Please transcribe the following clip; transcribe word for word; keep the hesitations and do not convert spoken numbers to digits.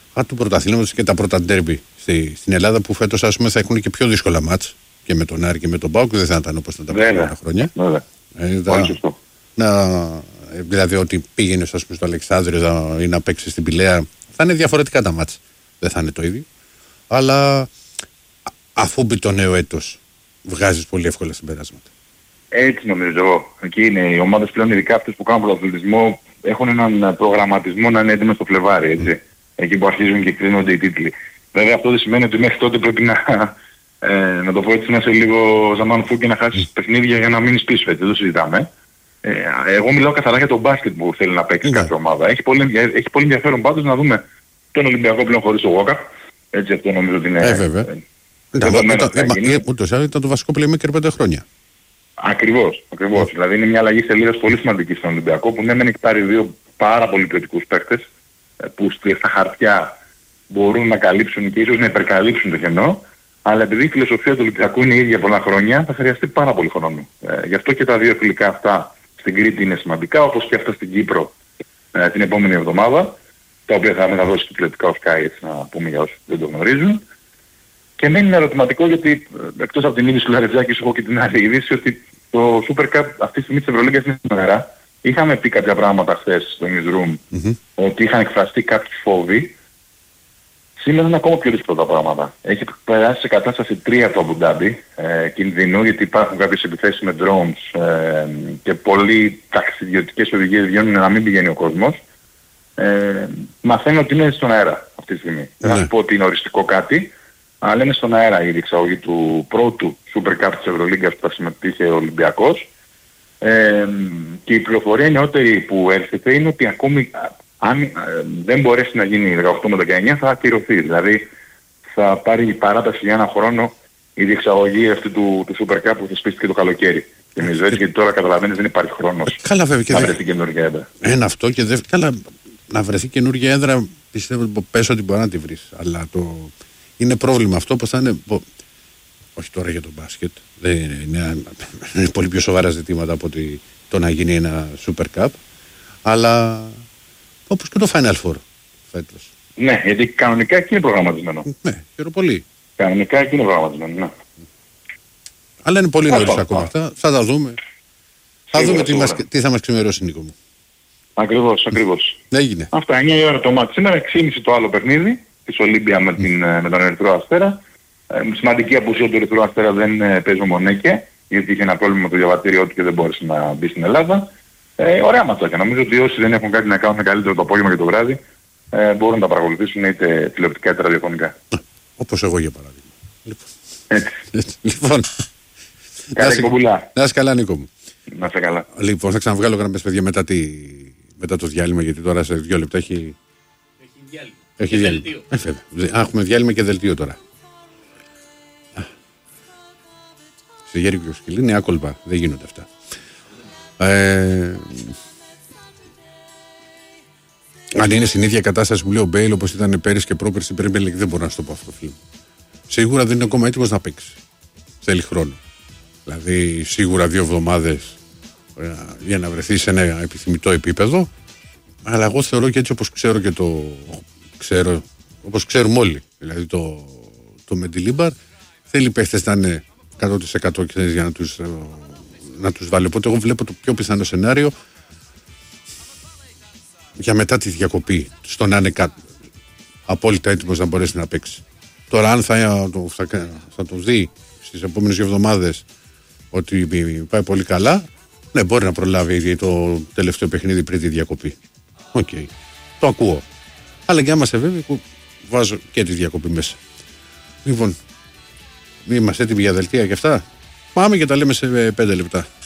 Α, του πρωταθλήματος και τα πρώτα ντέρμπι στη, στην Ελλάδα που φέτος ας πούμε θα έχουν και πιο δύσκολα μάτς και με τον Άρη και με τον ΠΑΟΚ δεν θα ήταν όπως ήταν τα προηγούμενα χρόνια. Βέβαια. Ε, θα, να, δηλαδή ότι πήγαινε ας πούμε, στο Αλεξάνδριο ή να παίξει στην Πηλαία θα είναι διαφορετικά τα μάτς. Δεν θα είναι το ίδιο. Αλλά αφού μπει το νέο έτος βγάζεις πολύ εύκολα συμπεράσματα. Έτσι νομίζω εγώ. Εκεί είναι οι ομάδες πλέον, ειδικά αυτές που κάνουν πρωταθλητισμό, έχουν έναν προγραμματισμό να είναι έτοιμες στο Φλεβάρι. Έτσι. Mm. Εκεί που αρχίζουν και κρίνονται οι τίτλοι. Βέβαια αυτό δεν σημαίνει ότι μέχρι τότε πρέπει να, ε, να το πω έτσι, να είσαι λίγο ζαμάνφου και να χάσεις mm. παιχνίδια για να μείνεις πίσω. Έτσι. Δεν το συζητάμε. Ε, εγώ μιλάω καθαρά για το μπάσκετ που θέλει να παίξει mm. κάθε ομάδα. Έχει πολύ, έχει πολύ ενδιαφέρον πάντως να δούμε τον Ολυμπιακό πλέον χωρίς το Γόκα. Έτσι αυτό νομίζω ότι είναι... Ε, βέβαια. Ούτως άλλως ήταν το βασικό playmaker πέντε χρόνια. Ακριβώς, ακριβώς. Yeah. Δηλαδή είναι μια αλλαγή σελίδας πολύ σημαντική στον Ολυμπιακό που ναι μεν έχει πάρει δύο πάρα πολύ ποιοτικούς παίκτες που στα χαρτιά μπορούν να καλύψουν και ίσως να υπερκαλύψουν το κενό, αλλά επειδή η φιλοσοφία του Ολυμπιακού είναι η ίδια πολλά χρόνια θα χρειαστεί πάρα πολύ χρόνο. Ε, γι' αυτό και τα δύο φιλικά αυτά στην Κρήτη είναι σημαντικά, όπως και αυτά στην Κύπρο ε, την επόμενη εβδομάδα, τα οποία θα μεταδώσει τηλεοπτικά ο Sky, έτσι να πούμε για όσους δεν το γνωρίζουν. Και μένει ένα ερωτηματικό γιατί εκτός από την είδηση του Λαρετζάκη έχω και την άλλη είδηση ότι το Super Cup αυτή τη στιγμή της Ευρωλίγκας είναι στην αέρα. Είχαμε πει κάποια πράγματα χθες στο newsroom mm-hmm. ότι είχαν εκφραστεί κάποιοι φόβοι. Σήμερα είναι ακόμα πιο δύσκολα τα πράγματα. Έχει περάσει σε κατάσταση τρία από το Αμπουντάμπι ε, κινδυνού γιατί υπάρχουν κάποιες επιθέσεις με drones ε, και πολλοί ταξιδιωτικές οδηγίες βγαίνουν να μην πηγαίνει ο κόσμος. Ε, μαθαίνω ότι είναι στον αέρα αυτή τη στιγμή. Mm-hmm. Δεν θα σου πω ότι είναι οριστικό κάτι. Αλλά είναι στον αέρα η διεξαγωγή του πρώτου Super Cup της Ευρωλίγκας που θα συμμετείχε ο Ολυμπιακός. Ε, και η πληροφορία νεότερη που έρχεται είναι ότι ακόμη αν ε, δεν μπορέσει να γίνει δεκαοκτώ με δεκαεννιά θα ακυρωθεί. Δηλαδή θα πάρει παράταση για ένα χρόνο η διεξαγωγή αυτή του, του Super Cup που θεσπίστηκε το καλοκαίρι. Και νομίζω έτσι γιατί τώρα καταλαβαίνεις δεν υπάρχει χρόνος καλά, βέβαια, να βρεθεί καινούργια έδρα. Ένα αυτό και δεύτερο. Καλά, να βρεθεί καινούργια έδρα πιστεύω πες ότι μπορεί να τη βρεις. Αλλά το... είναι πρόβλημα αυτό πως θα είναι... Όχι τώρα για το μπάσκετ. Δεν είναι, είναι, είναι πολύ πιο σοβαρά ζητήματα από ότι το να γίνει ένα Super Cup. Αλλά όπως και το Final Four φέτος. Ναι, γιατί κανονικά εκεί είναι προγραμματισμένο. Ναι, χαίρομαι πολύ. Κανονικά εκεί είναι προγραμματισμένο, ναι. Αλλά είναι πολύ νωρίς ακόμα αυτά. Θα τα δούμε. Θα δούμε τι, μας, τι θα μας ξημερώσει, Νίκο μου. Ακριβώς, ακριβώς. Έγινε. Αυτά, εννιά η ώρα το μάτι. Σήμερα έξι και μισή το άλλο παιχνίδι της Ολύμπια με, την, με τον Ερυθρό Αστέρα. Ε, σημαντική απουσία του Ερυθρού Αστέρα δεν ε, παίζει ο Μονέκε, γιατί είχε ένα πρόβλημα με το διαβατήριό του και δεν μπόρεσε να μπει στην Ελλάδα. Ε, ωραία ματσάκια. Νομίζω ότι όσοι δεν έχουν κάτι να κάνουν καλύτερο το απόγευμα και το βράδυ, ε, μπορούν να τα παρακολουθήσουν είτε τηλεοπτικά είτε ραδιοφωνικά. Όπως εγώ για παράδειγμα. Λοιπόν. Έτσι. Έτσι. Λοιπόν. Καλή εκπομπούλα. Να είσαι καλά, Νίκο μου. Να είσαι καλά. Λοιπόν, θα ξαναβγάλω γραμμές, παιδιά, μετά, τη... μετά το διάλειμμα, γιατί τώρα σε δύο λεπτά έχει... Έχει διάλειμμα. Έχει διάλειμμα. Ε, Α, έχουμε διάλειμμα και δελτίο τώρα. Σε γέρι και σκυλί είναι άκολπα. Δεν γίνονται αυτά. Ε... Αν είναι στην ίδια κατάσταση που λέει ο Μπέιλ όπως ήταν πέρυσι και πρόπερσι, πρέπει να δεν μπορώ να σου το πω αυτό, φίλε. Σίγουρα δεν είναι ακόμα έτοιμος να παίξει. Θέλει χρόνο. Δηλαδή σίγουρα δύο εβδομάδες ε, για να βρεθεί σε ένα επιθυμητό επίπεδο. Αλλά εγώ θεωρώ και έτσι όπως ξέρω και το ξέρω, όπως ξέρουμε όλοι. Δηλαδή το, το Μεντιλίμπαρ θέλει παίχτες να είναι εκατό τοις εκατό για να τους, να τους βάλει. Οπότε εγώ βλέπω το πιο πιθανό σενάριο για μετά τη διακοπή, στο να είναι κα... απόλυτα έτοιμος να μπορέσει να παίξει. Τώρα αν θα το, θα, θα το δει στις επόμενες δύο εβδομάδες ότι πάει πολύ καλά, ναι, μπορεί να προλάβει το τελευταίο παιχνίδι πριν τη διακοπή. Οκ, okay. Το ακούω. Αλλά και άμα σε βέβαιο, βάζω και τη διακοπή μέσα. Λοιπόν, είμαστε έτοιμοι για δελτία και αυτά. Πάμε και τα λέμε σε πέντε λεπτά.